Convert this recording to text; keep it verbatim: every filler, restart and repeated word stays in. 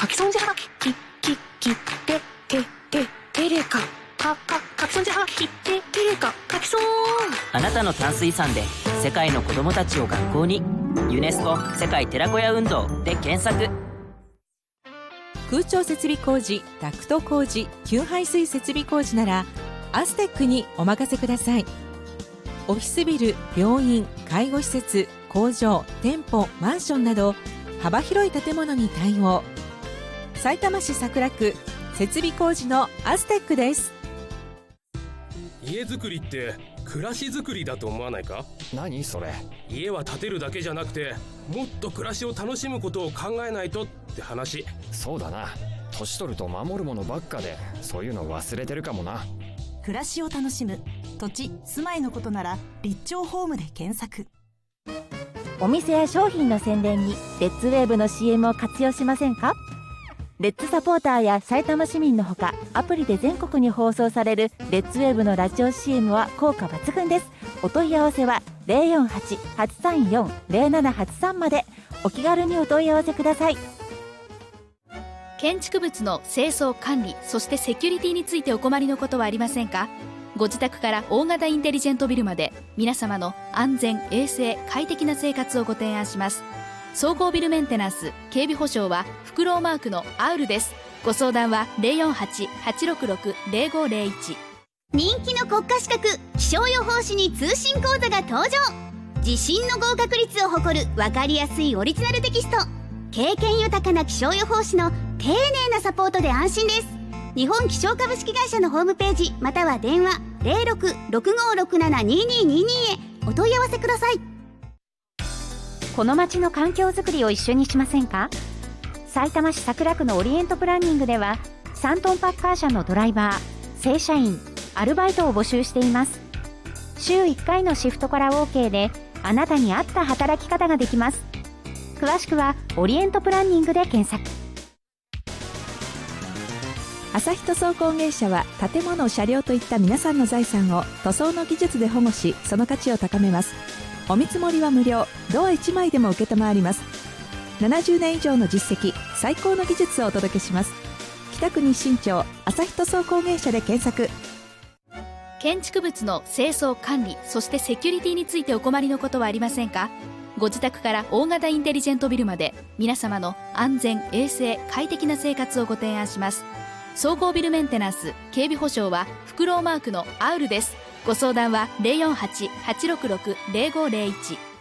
書き損じはきききててててれかかか書き損じはきててれか書き損。 あなたの淡水産で世界の子どもたちを学校に。ユネスコ世界寺子屋運動で検索。 空調設備工事、ダクト工事、給排水設備工事ならアステックにお任せください。オフィスビル、病院、介護施設、工場、店舗、マンションなど幅広い建物に対応。さいたま市桜区設備工事のアステックです。 家づくりって暮らしづくりだと思わないか？ 何それ？ 家は建てるだけじゃなくてもっと暮らしを楽しむことを考えないとって話。 そうだな、年取ると守るものばっかでそういうの忘れてるかもな。 暮らしを楽しむ土地・住まいのことなら立町ホームで検索。 お店や商品の宣伝にレッツウェーブの シーエム を活用しませんか？レッツサポーターや埼玉市民のほかアプリで全国に放送されるレッツウェーブのラジオ シーエム は効果抜群です。お問い合わせは ゼロよんはち はちさんよん ゼロななはちさん までお気軽にお問い合わせください。 建築物の清掃管理、そしてセキュリティについてお困りのことはありませんか？ご自宅から大型インテリジェントビルまで皆様の安全・衛生・快適な生活をご提案します。総合ビルメンテナンス警備保証はフクロウマークのアウルです。ご相談は ゼロよんはち はちろくろく ゼロごゼロいち。 人気の国家資格気象予報士に通信講座が登場。自信の合格率を誇る分かりやすいオリジナルテキスト。経験豊かな気象予報士の丁寧なサポートで安心です。日本気象株式会社のホームページまたは電話 ゼロろく ろくごろくなな にににに へお問い合わせください。 この街の環境づくりを一緒にしませんか？さいたま市桜区のオリエントプランニングではさんトンパッカー車のドライバー、正社員、アルバイトを募集しています。週いっかいのシフトから オーケー であなたに合った働き方ができます。詳しくはオリエントプランニングで検索。 朝日塗装工芸社は建物、車両といった皆さんの財産を塗装の技術で保護し、その価値を高めます。お見積もりは無料、ドアいちまいでも受けたまわります。ななじゅうねん以上の実績、最高の技術をお届けします。北区日新町朝日塗装工芸社で検索。 建築物の清掃管理、そしてセキュリティについてお困りのことはありませんか？ご自宅から大型インテリジェントビルまで皆様の安全・衛生・快適な生活をご提案します。総合ビルメンテナンス警備保証はフクロウマークのアウルです。ご相談は ゼロよんはち はちろくろく ゼロごゼロいち。